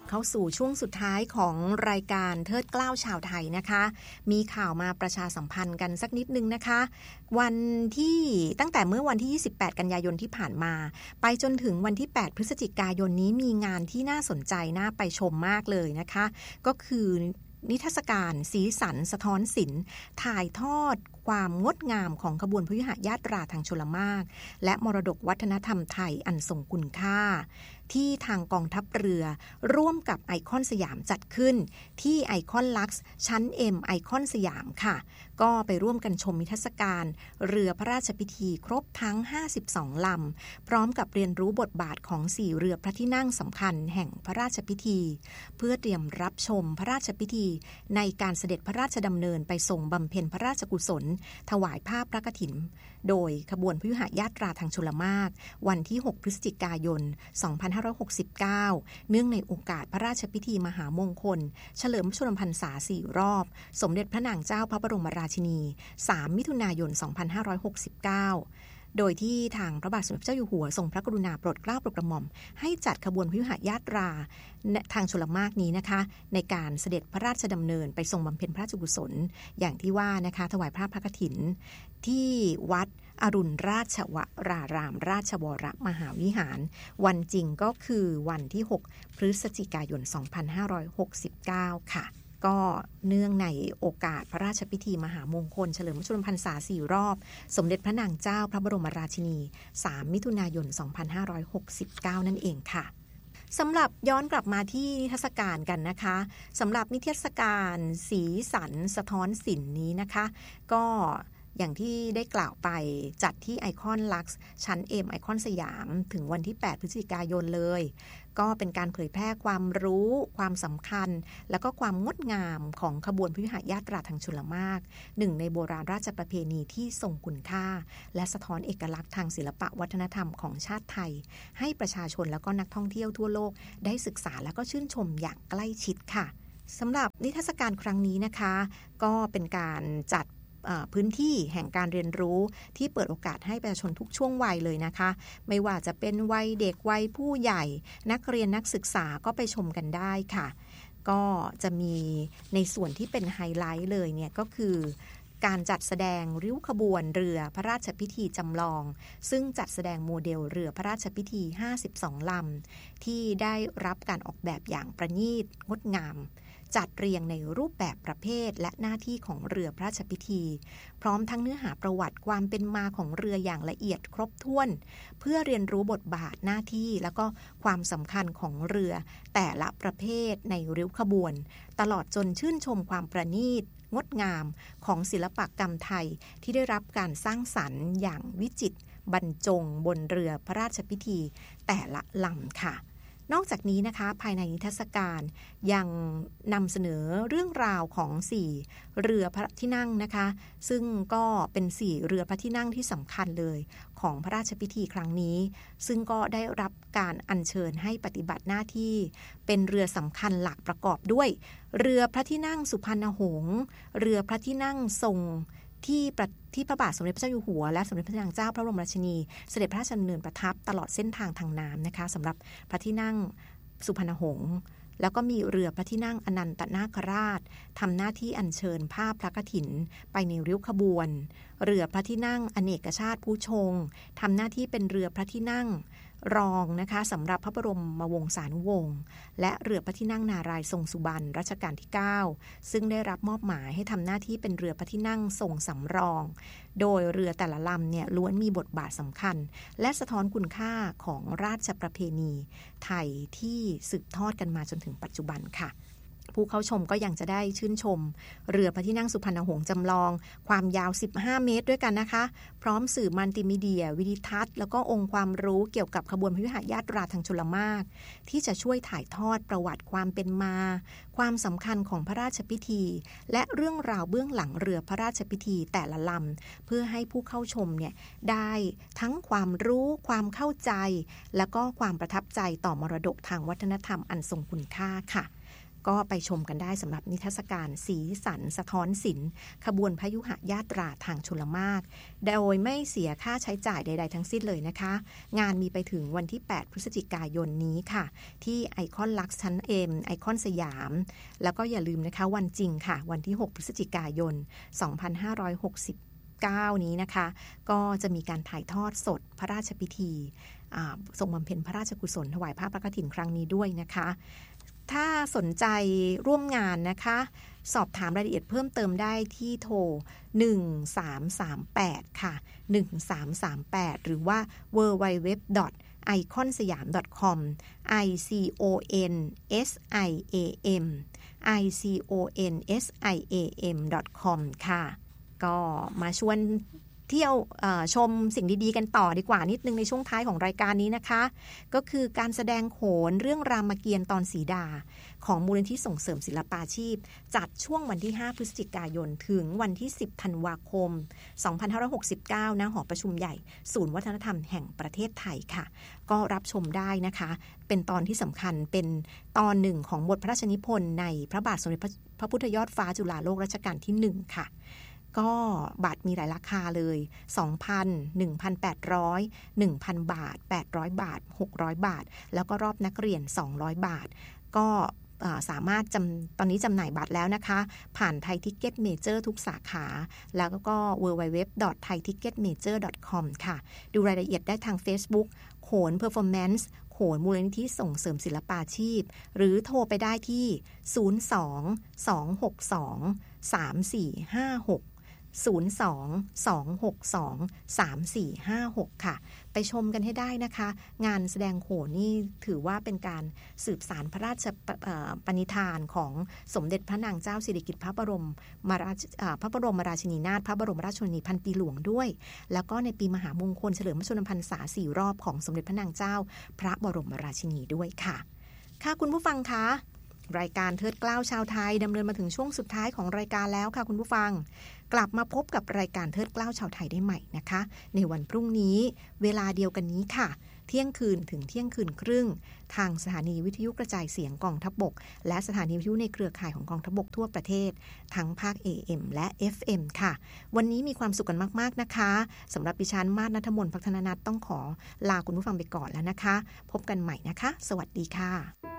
เข้าสู่ช่วงสุดท้ายของรายการเทิดเกล้าชาวไทยนะคะมีข่าวมาประชาสัมพันธ์กันสักนิดนึงนะคะวันที่ตั้งแต่เมื่อวันที่28กันยายนที่ผ่านมาไปจนถึงวันที่8พฤศจิกายนนี้มีงานที่น่าสนใจน่าไปชมมากเลยนะคะก็คือนิทรรศการสีสันสะท้อนศิลป์ถ่ายทอดความงดงามของขบวนพยุหญาตราทางชลมารและมรดกวัฒนธรรมไทยอันทรงคุณค่าที่ทางกองทัพเรือร่วมกับไอคอนสยามจัดขึ้นที่ไอคอนลักซ์ชั้น M ไอคอนสยามค่ะก็ไปร่วมกันชมนิทรรศการเรือพระราชพิธีครบทั้ง52ลำพร้อมกับเรียนรู้บทบาทของ4เรือพระที่นั่งสำคัญแห่งพระราชพิธีเพื่อเตรียมรับชมพระราชพิธีในการเสด็จพระราชดำเนินไปทรงบำเพ็ญพระราชกุศลถวายผ้าพระกฐินโดยขบวนพยุหญาตราทางชลมารวันที่6พฤศจิกายน2569เนื่องในโอกาสพระราชพิธีมหามงคลเฉลิมพระชนมพรรษา4รอบสมเด็จพระนางเจ้าพระบรมราชินี3มิถุนายน2569โดยที่ทางพระบาทสมเด็จพระเจ้าอยู่หัวทรงพระกรุณาโปรดเกล้าโปรดกระหม่อมให้จัดขบวนพยุหญาตราทางชลมารนี้นะคะในการเสด็จพระราชดำเนินไปทรงบำเพ็ญพระราชกุศลอย่างที่ว่านะคะถวายผ้าพระกฐินที่วัดอรุณราชวรารามราชวรมหาวิหารวันจริงก็คือวันที่6พฤศจิกายน2569ค่ะก็เนื่องในโอกาสพระราชพิธีมหามงคลเฉลิมพระชนมพรรษา4รอบสมเด็จพระนางเจ้าพระบรมราชินี3มิถุนายน2569นั่นเองค่ะสำหรับย้อนกลับมาที่นิทรรศการกันนะคะสำหรับนิทรรศการสีสันสะท้อนศิลป์นี้นะคะก็อย่างที่ได้กล่าวไปจัดที่ไอคอนลักซ์ชั้น M ไอคอนสยามถึงวันที่8พฤศจิกายนเลยก็เป็นการเผยแพร่ความรู้ความสำคัญและก็ความงดงามของขบวนพยุหญาตราทางชลมารหนึ่งในโบราณราชประเพณีที่ทรงคุณค่าและสะท้อนเอกลักษณ์ทางศิลปะวัฒนธรรมของชาติไทยให้ประชาชนและก็นักท่องเที่ยวทั่วโลกได้ศึกษาและก็ชื่นชมอย่างใกล้ชิดค่ะสำหรับนิทรรศการครั้งนี้นะคะก็เป็นการจัดพื้นที่แห่งการเรียนรู้ที่เปิดโอกาสให้ประชาชนทุกช่วงวัยเลยนะคะไม่ว่าจะเป็นวัยเด็กวัยผู้ใหญ่นักเรียนนักศึกษาก็ไปชมกันได้ค่ะก็จะมีในส่วนที่เป็นไฮไลท์เลยเนี่ยก็คือการจัดแสดงริ้วขบวนเรือพระราชพิธีจำลองซึ่งจัดแสดงโมเดลเรือพระราชพิธี52ลำที่ได้รับการออกแบบอย่างประณีตงดงามจัดเรียงในรูปแบบประเภทและหน้าที่ของเรือพระราชพิธีพร้อมทั้งเนื้อหาประวัติความเป็นมาของเรืออย่างละเอียดครบถ้วนเพื่อเรียนรู้บทบาทหน้าที่แล้วก็ความสำคัญของเรือแต่ละประเภทในริ้วขบวนตลอดจนชื่นชมความประณีตงดงามของศิลปกรรมไทยที่ได้รับการสร้างสรรค์อย่างวิจิตรบรรจงบนเรือพระราชพิธีแต่ละลำค่ะนอกจากนี้นะคะภายในนิทรรศการยังนำเสนอเรื่องราวของ4เรือพระที่นั่งนะคะซึ่งก็เป็น4เรือพระที่นั่งที่สำคัญเลยของพระราชพิธีครั้งนี้ซึ่งก็ได้รับการอัญเชิญให้ปฏิบัติหน้าที่เป็นเรือสำคัญหลักประกอบด้วยเรือพระที่นั่งสุพรรณหงษ์เรือพระที่นั่งทรงที่พระบาทสมเด็จพระเจ้าอยู่หัวและสมเด็จพระนางเจ้าพระบรมราชินีเสด็จพระราชดำเนินประทับตลอดเส้นทางทางน้ำนะคะสำหรับพระที่นั่งสุพรรณหงษ์แล้วก็มีเรือพระที่นั่งอนันตนาคราชทำหน้าที่อัญเชิญผ้าพระกฐินไปในริ้วขบวนเรือพระที่นั่งอเนกชาติผู้ชงทำหน้าที่เป็นเรือพระที่นั่งรองนะคะสำหรับพระบรมวงศานุวงศ์และเรือพระที่นั่งนารายณ์ทรงสุบรรณรัชกาลที่9ซึ่งได้รับมอบหมายให้ทำหน้าที่เป็นเรือพระที่นั่งทรงสำรองโดยเรือแต่ละลำเนี่ยล้วนมีบทบาทสำคัญและสะท้อนคุณค่าของราชประเพณีไทยที่สืบทอดกันมาจนถึงปัจจุบันค่ะผู้เข้าชมก็ยังจะได้ชื่นชมเรือพระที่นั่งสุพรรณหงษ์จำลองความยาว15เมตรด้วยกันนะคะพร้อมสื่อมัลติมีเดียวิดิทัศน์แล้วก็องค์ความรู้เกี่ยวกับขบวนพยุหญาตราทางชลมารที่จะช่วยถ่ายทอดประวัติความเป็นมาความสำคัญของพระราชพิธีและเรื่องราวเบื้องหลังเรือพระราชพิธีแต่ละลำเพื่อให้ผู้เข้าชมเนี่ยได้ทั้งความรู้ความเข้าใจและก็ความประทับใจต่อมรดกทางวัฒนธรรมอันทรงคุณค่าค่ะก็ไปชมกันได้สำหรับนิทรรศการสีสันสะท้อนศิลป์ขบวนพยุหญาตราทางชลมารโดยไม่เสียค่าใช้จ่ายใดๆทั้งสิ้นเลยนะคะงานมีไปถึงวันที่8พฤศจิกายนนี้ค่ะที่ไอคอนลักซ์ชั้น M ไอคอนสยามแล้วก็อย่าลืมนะคะวันจริงค่ะวันที่6พฤศจิกายน2569นี้นะคะก็จะมีการถ่ายทอดสดพระราชพิธีทรงบำเพ็ญพระราชกุศลถวายผ้าพระกฐินครั้งนี้ด้วยนะคะถ้าสนใจร่วมงานนะคะสอบถามรายละเอียดเพิ่มเติมได้ที่โทร1338ค่ะ1338หรือว่า www.iconsayam.com iconsayam.com ค่ะก็มาชวนเที่ยวชมสิ่งดีๆกันต่อดีกว่านิดนึงในช่วงท้ายของรายการนี้นะคะก็คือการแสดงโขนเรื่องรามเกียรติ์ตอนสีดาของมูลนิธิส่งเสริมศิลปาชีพจัดช่วงวันที่5พฤศจิกายนถึงวันที่10ธันวาคม2569ณหอประชุมใหญ่ศูนย์วัฒนธรรมแห่งประเทศไทยค่ะก็รับชมได้นะคะเป็นตอนที่สำคัญเป็นตอนหนึ่งของบทพระราชนิพนธ์ในพระบาทสมเด็จพระพุทธยอดฟ้าจุฬาโลกรัชกาลที่1ค่ะก็บัตรมีหลายราคาเลย 2,000 1,800 1,000 บาท800บาท600บาทแล้วก็รอบนักเรียน200บาทก็สามารถตอนนี้จำหน่ายบัตรแล้วนะคะผ่านไทยทิกเก็ตเมเจอร์ทุกสาขาแล้วก็ www.thaiticketmajor.com ค่ะดูรายละเอียดได้ทาง Facebook โขน Performance โขนมูลนิธิส่งเสริมศิลปาชีพหรือโทรไปได้ที่02-262-3456 02-262-3456 ค่ะไปชมกันให้ได้นะคะงานแสดงโขนนี่ถือว่าเป็นการสืบสานพระราชปณิธานของสมเด็จพระนางเจ้าสิริกิติ์พระบรมราชินีนาถพระบรมราชชนนีพันปีหลวงด้วยแล้วก็ในปีมหามงคลเฉลิมพระชนมพรรษา4รอบของสมเด็จพระนางเจ้าพระบรมราชินีด้วยค่ะค่ะคุณผู้ฟังคะรายการเทิดเกล้าชาวไทยดำเนินมาถึงช่วงสุดท้ายของรายการแล้วค่ะคุณผู้ฟังกลับมาพบกับรายการเทิดเกล้าชาวไทยได้ใหม่นะคะในวันพรุ่งนี้เวลาเดียวกันนี้ค่ะเที่ยงคืนถึงเที่ยงคืนครึ่งทางสถานีวิทยุกระจายเสียงกองทัพบกและสถานีวิทยุในเครือข่ายของกองทัพบกทั่วประเทศทั้งภาค AM และ FM ค่ะวันนี้มีความสุขกันมากๆนะคะสำหรับดิฉันมาศณัฐมนต์ ภักธนนัทต้องขอลาคุณผู้ฟังไปก่อนแล้วนะคะพบกันใหม่นะคะสวัสดีค่ะ